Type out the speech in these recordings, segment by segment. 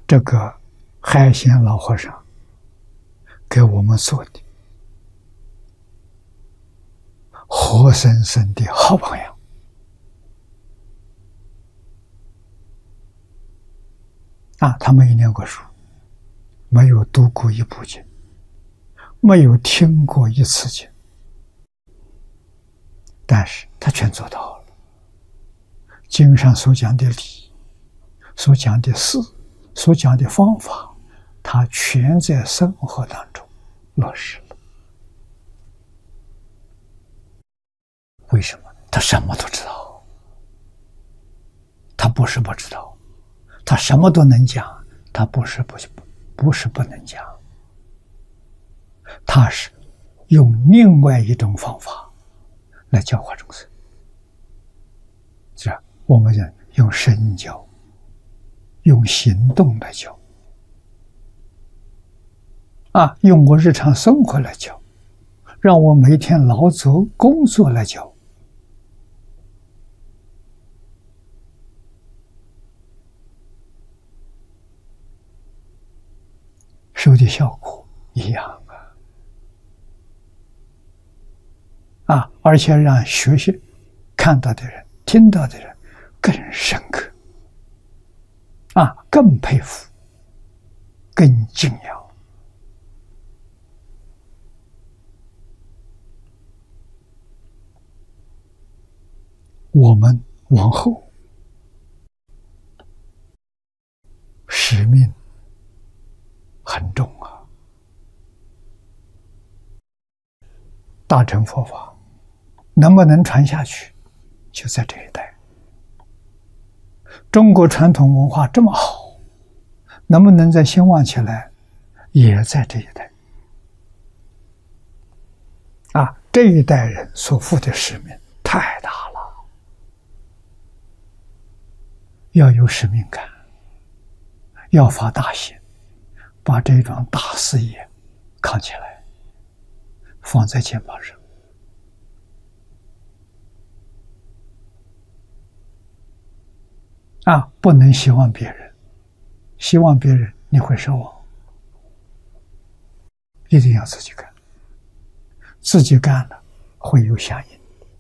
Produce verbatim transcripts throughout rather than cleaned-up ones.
这个海鲜老和尚给我们做的活生生的好榜样啊！他没有念过书，没有读过一部经，没有听过一次经，但是他全做到了。经上所讲的理，所讲的事，所讲的方法，他全在生活当中落实了。为什么？他什么都知道，他不是不知道，他什么都能讲，他不是不不是不能讲，他是用另外一种方法来教化众生。这样我们讲用身教，用行动来教啊，用我日常生活来教，让我每天劳作工作来教。收的效果一样啊！啊，而且让学习、看到的人、听到的人更深刻啊，更佩服，更敬仰。我们往后使命很重啊！大乘佛法能不能传下去，就在这一代。中国传统文化这么好，能不能再兴旺起来，也在这一代。啊，这一代人所负的使命太大了，要有使命感，要发大心，把这桩大事业扛起来，放在肩膀上。啊，不能希望别人，希望别人你会失望，一定要自己干，自己干了会有响应。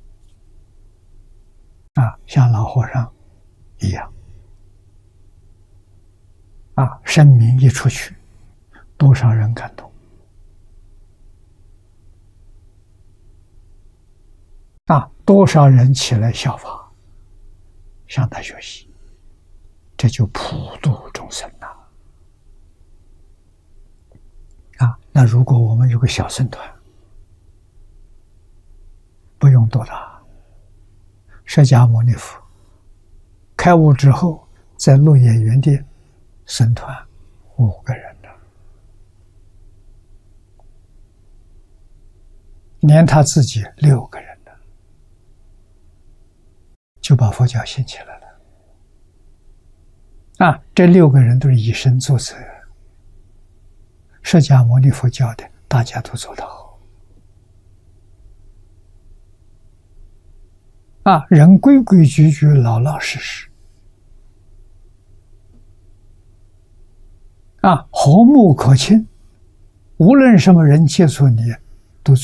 啊，像老和尚一样，啊，声明一出去，多少人感动啊！多少人起来效法，向他学习，这就普度众生了啊！那如果我们有个小僧团，不用多大，释迦牟尼佛开悟之后，在鹿野园地僧团五个人了，连他自己六个人了，就把佛教兴起来了。啊，这六个人都是以身作则，释迦牟尼佛教的，大家都做得好。啊，人规规矩矩，老老实实。啊，和睦可亲，无论什么人接触你，